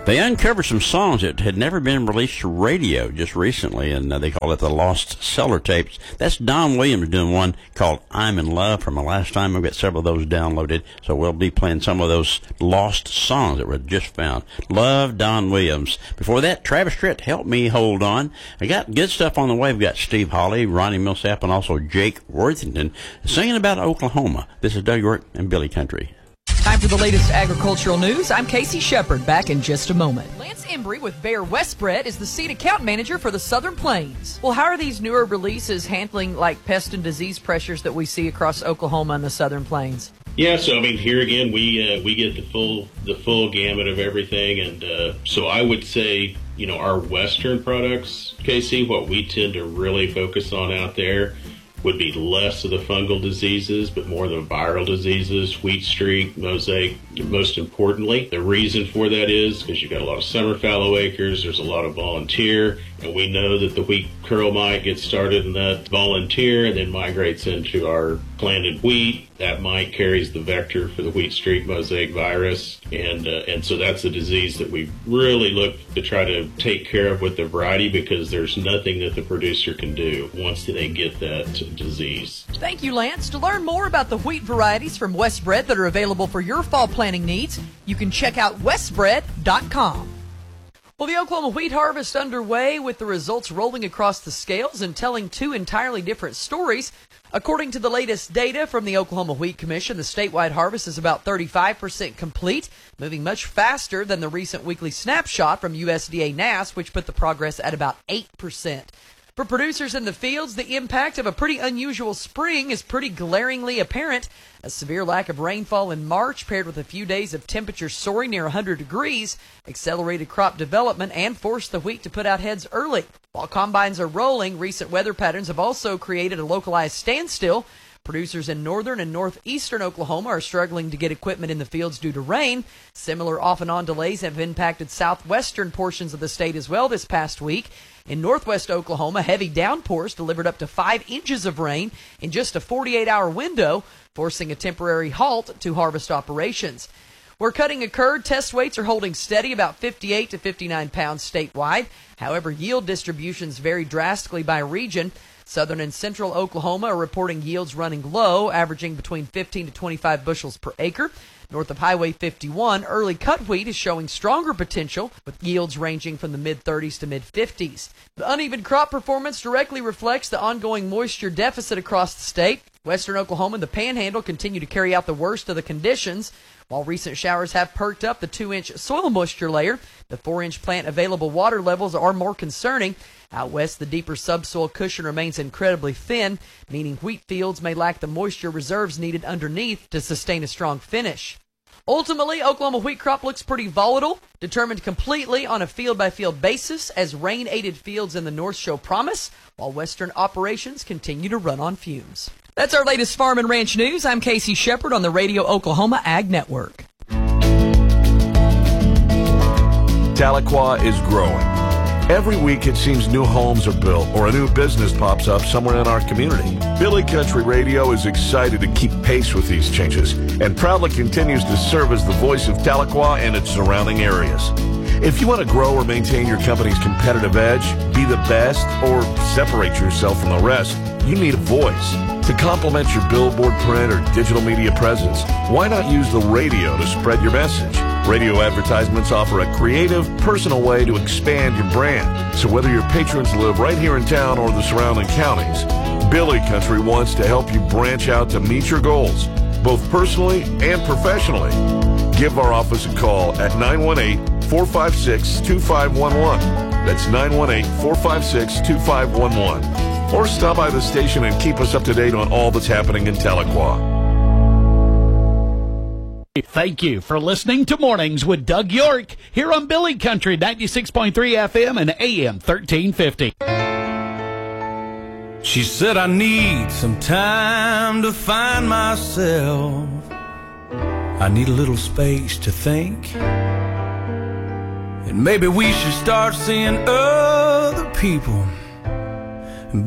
They uncovered some songs that had never been released to radio just recently, and they call it the Lost Cellar Tapes. That's Don Williams doing one called I'm in Love from the last time. We've got several of those downloaded, so we'll be playing some of those lost songs that were just found. Love Don Williams. Before that, Travis Tritt, Help Me Hold On. I got good stuff on the way. We've got Steve Hawley, Ronnie Millsap, and also Jake Worthington singing about Oklahoma. This is Doug York and Billy Country. Time for the latest agricultural news. I'm Casey Shepard, back in just a moment. Lance Embry with Bayer Westbred is the seed account manager for the Southern Plains. Well, how are these newer releases handling like pest and disease pressures that we see across Oklahoma and the Southern Plains? Yeah, so I mean, here again, we get the full gamut of everything, and so I would say, you know, our Western products, Casey, what we tend to really focus on out there would be less of the fungal diseases, but more the viral diseases, wheat streak, mosaic, most importantly. The reason for that is because you've got a lot of summer fallow acres, there's a lot of volunteer, and we know that the wheat curl mite gets started in that volunteer and then migrates into our planted wheat. That mite carries the vector for the wheat streak mosaic virus, and so that's a disease that we really look to try to take care of with the variety, because there's nothing that the producer can do once they get that disease. Thank you, Lance. To learn more about the wheat varieties from Westbred that are available for your fall planting needs, you can check out westbred.com. Well, the Oklahoma wheat harvest underway, with the results rolling across the scales and telling two entirely different stories. According to the latest data from the Oklahoma Wheat Commission, the statewide harvest is about 35% complete, moving much faster than the recent weekly snapshot from USDA NASS, which put the progress at about 8%. For producers in the fields, the impact of a pretty unusual spring is pretty glaringly apparent. A severe lack of rainfall in March, paired with a few days of temperatures soaring near 100 degrees, accelerated crop development and forced the wheat to put out heads early. While combines are rolling, recent weather patterns have also created a localized standstill. Producers in northern and northeastern Oklahoma are struggling to get equipment in the fields due to rain. Similar off-and-on delays have impacted southwestern portions of the state as well this past week. In northwest Oklahoma, heavy downpours delivered up to 5 inches of rain in just a 48-hour window, forcing a temporary halt to harvest operations. Where cutting occurred, test weights are holding steady, about 58 to 59 pounds statewide. However, yield distributions vary drastically by region. Southern and central Oklahoma are reporting yields running low, averaging between 15 to 25 bushels per acre. North of Highway 51, early cut wheat is showing stronger potential, with yields ranging from the mid-30s to mid-50s. The uneven crop performance directly reflects the ongoing moisture deficit across the state. Western Oklahoma and the Panhandle continue to carry out the worst of the conditions. While recent showers have perked up the 2-inch soil moisture layer, the 4-inch plant available water levels are more concerning. Out west, the deeper subsoil cushion remains incredibly thin, meaning wheat fields may lack the moisture reserves needed underneath to sustain a strong finish. Ultimately, Oklahoma wheat crop looks pretty volatile, determined completely on a field-by-field basis as rain-aided fields in the north show promise, while western operations continue to run on fumes. That's our latest farm and ranch news. I'm Casey Shepard on the Radio Oklahoma Ag Network. Tahlequah is growing. Every week it seems new homes are built or a new business pops up somewhere in our community. Billy Country Radio is excited to keep pace with these changes and proudly continues to serve as the voice of Tahlequah and its surrounding areas. If you want to grow or maintain your company's competitive edge, be the best, or separate yourself from the rest, you need a voice. To complement your billboard, print, or digital media presence, why not use the radio to spread your message? Radio advertisements offer a creative, personal way to expand your brand. So whether your patrons live right here in town or the surrounding counties, Billy Country wants to help you branch out to meet your goals, both personally and professionally. Give our office a call at 918-456-2511. That's 918-456-2511. Or stop by the station and keep us up to date on all that's happening in Tahlequah. Thank you for listening to Mornings with Doug York here on Billy Country 96.3 FM and AM 1350. She said I need some time to find myself. I need a little space to think. And maybe we should start seeing other people